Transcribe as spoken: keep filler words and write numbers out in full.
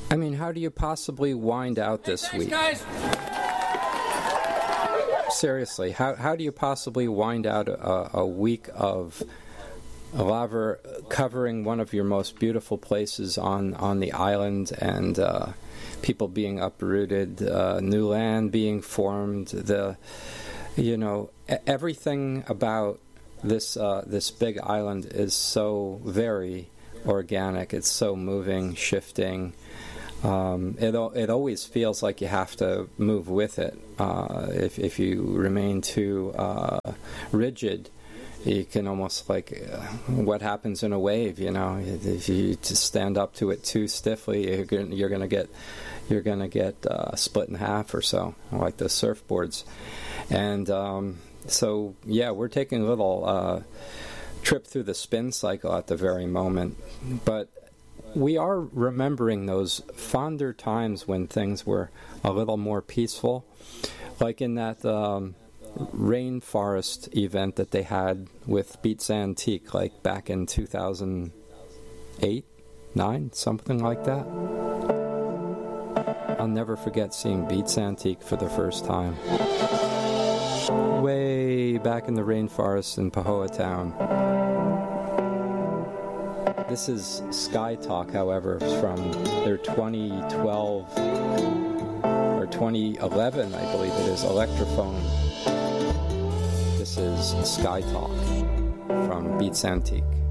I mean, how do you possibly wind out this Hey, week? thanks, guys. Seriously, how how do you possibly wind out a, a week of lava covering one of your most beautiful places on, on the island, and uh, people being uprooted, uh, new land being formed, the you know e- everything about this uh, this big island is so very organic. It's so moving, shifting. Um, it it always feels like you have to move with it. Uh, if if you remain too uh, rigid, you can almost like uh, what happens in a wave. You know, if you just stand up to it too stiffly, you're gonna, you're going to get you're going to get uh, split in half or so, like the surfboards. And um, so, yeah, we're taking a little uh, trip through the spin cycle at the very moment, but we are remembering those fonder times when things were a little more peaceful, like in that um, rainforest event that they had with Beats Antique, like back in two thousand eight, nine, something like that. I'll never forget seeing Beats Antique for the first time. Way back in the rainforest in Powhatan. This is Sky Talk, however, from their twenty twelve or twenty eleven, I believe it is, Electrophone. This is Sky Talk from Beats Antique.